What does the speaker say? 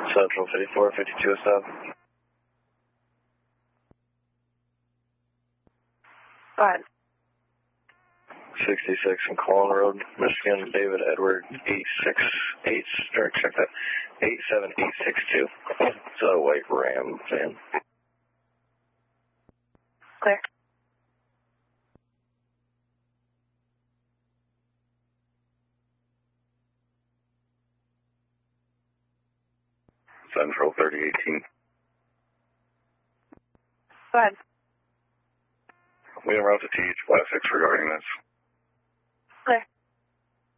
Central 54, 52 stop. Go ahead. 66 in Cullen Road, Michigan, David Edward 868, or check that, 87862. It's a white Ram van. Clear. Central 3018. Go ahead. We have route to TH56 regarding this. Clear.